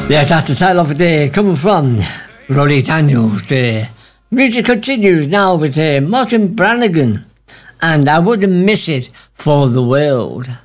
Yes, that's the title of the day, coming from Roddy Daniels. The music continues now with Martin Brannigan, and I wouldn't miss it for the world.